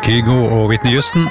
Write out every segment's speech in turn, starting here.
Kygo og Whitney Houston.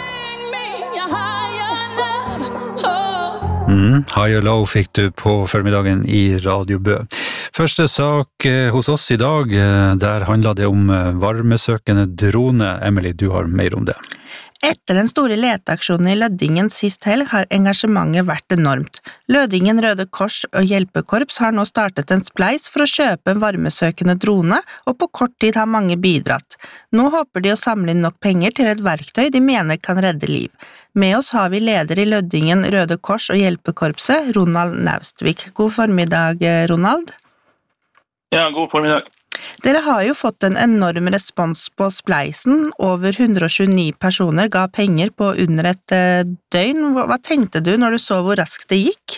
Higher Low fikk du på formiddagen i Radio Bø. Første sak hos oss i dag, der handler det om varmesøkende drone. Emily, du har mer om det. Etter den store leteaksjonen i Lødingen sist helg har engasjementet vært enormt. Lødingen Røde Kors og Hjelpekorps har nå startet en spleis for å kjøpe en varmesøkende drone, og på kort tid har mange bidratt. Nå håper de å samle inn nok penger til et verktøy de mener kan redde liv. Med oss har vi leder i Lødingen Røde Kors og Hjelpekorpset, Ronald Naustvik. God formiddag, Ronald. Ja, god formiddag. Dere har jo fått en enorm respons på spleisen. Over 129 personer ga penger på under et døgn. Hva tenkte du når du så hvor raskt det gikk?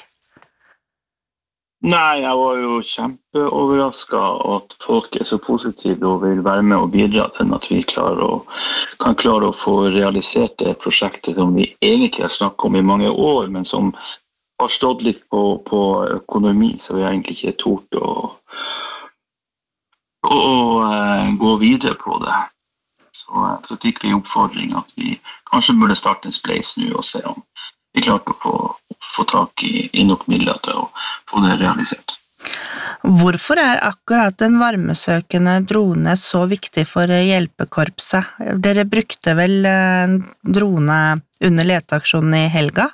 Nei, jeg var jo kjempeoverrasket at folk så positive og vil være med og bidra til at vi kan klare å få realisert det prosjektet som vi egentlig har snakket om i mange år, men som har stått litt på økonomi, så vi har egentlig ikke tort å gå videre på det. Så fikk vi oppfordring at vi kanskje burde starte en spleis nå og se om vi klarte å få tak i nok midler til å få det realisert. Hvorfor akkurat en varmesøkende drone så viktig for hjelpekorpset? Dere brukte vel drone under leteaksjonen i helga?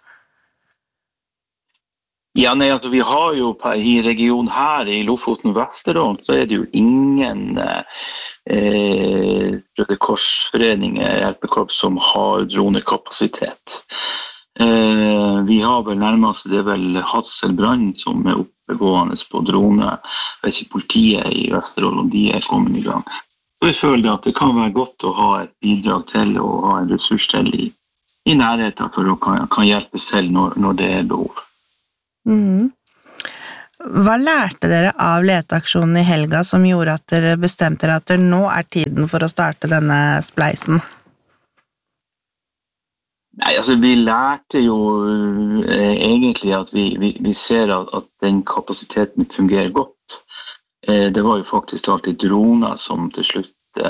Ja, nei, altså, vi har jo i regionen her i Lofoten og Vesterålen, så det jo ingen Røde Korsforeninger, hjelpekorps som har dronekapasitet. Vi har vel nærmest, det vel Hadsel Brann som oppegående på drone. Jeg vet ikke politiet i Vesterålen om de kommet i gang. Så vi føler at det kan være godt å ha et bidrag til og ha en ressurs til i nærheten for å kan hjelpes til når det behov. Hva lærte dere av leteaksjonen i helga som gjorde at dere bestemte at nå tiden for å starte denne spleisen? Nei, altså vi lærte jo egentlig at vi ser at den kapasiteten fungerer godt. Det var jo faktisk alltid droner som til slutt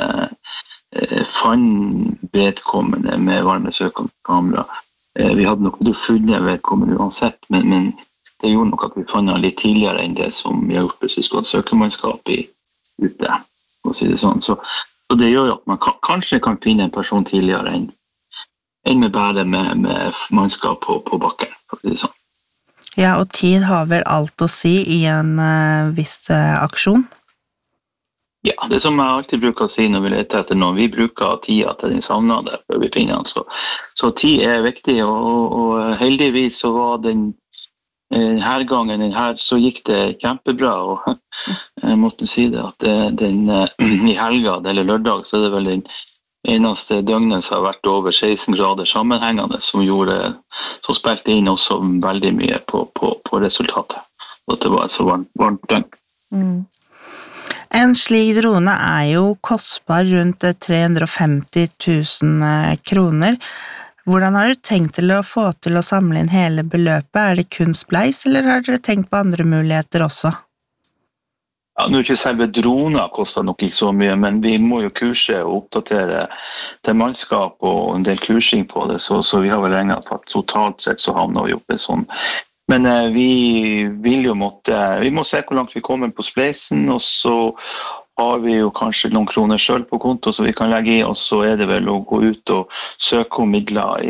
fant vedkommende med varmesøkende kamera. Vi hadde nok funnet vedkommende uansett, men det gjorde nok at vi fant litt tidligere enn det som vi har gjort hvis vi skulle ha søkermannskap ute, for å si det sånn. Så det gjør at man kanskje kan finne en person tidligere enn med bare med mannskap på bakken, for å si det sånn. Ja, og tid har vel alt å si i en viss aksjon? Ja, det som jeg alltid bruker å si når vi leter etter noen, vi bruker tida til den savnede før vi finner den. Så tid viktig, og heldigvis så var denne gangen så gikk det kjempebra, og jeg måtte si det at i helga eller lørdag så det vel den eneste døgnet som har vært over 16 grader sammenhengende som spilte inn også veldig mye på resultatet, og at det var så varmt døgn. En slik drone jo kostbar rundt 350 000 kroner. Hvordan har du tenkt til å få til å samle inn hele beløpet? Det kun spleis, eller har dere tenkt på andre muligheter også? Ja, nå ikke selve droner kostet nok ikke så mye, men vi må jo kurse og oppdatere til mannskap og en del kursing på det, så vi har vel regnet på at totalt sett så havner vi oppe sånn. Men vi må se hvor langt vi kommer på spleisen, og så har vi jo kanskje noen kroner selv på konto så vi kan legge i, og så det vel å gå ut og søke om midler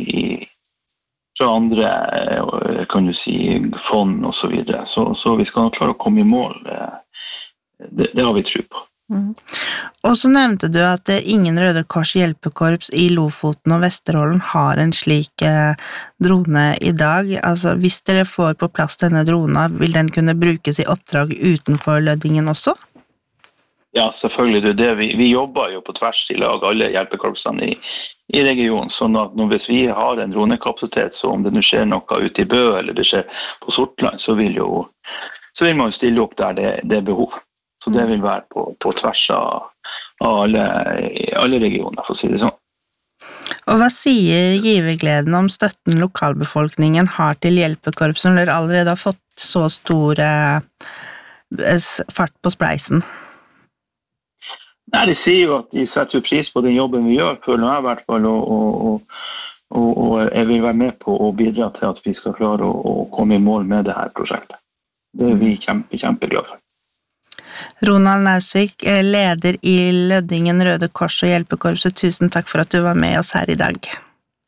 fra andre, kan du si, fond og så videre. Så vi skal nok klare å komme i mål. Det har vi tro på. Og så nevnte du at ingen Røde Kors hjelpekorps i Lofoten og Vesterålen har en slik drone i dag. Altså, hvis dere får på plass denne drona, vil den kunne brukes i oppdrag utenfor Lødingen også? Ja, selvfølgelig. Vi jobber jo på tvers i lag, alle hjelpekorpsene i regionen, sånn at hvis vi har en dronekapasitet, så om det nå skjer noe ute i Bø, eller det skjer på Sortland, så vil man stille opp der det behov. Så det vil være på tvers av alle regioner, for å si det sånn. Og hva sier givergleden om støtten lokalbefolkningen har til hjelpekorps når dere allerede har fått så stor fart på spleisen? Nei, de sier jo at de setter pris på den jobben vi gjør, føler jeg I hvert fall, og jeg vil være med på å bidra til at vi skal klare å komme I mål med det her prosjektet. Det vi kjempeglad for. Ronald Nausvik, leder I Lødingen Røde Kors og Hjelpekorpset, tusen takk for at du var med oss her I dag.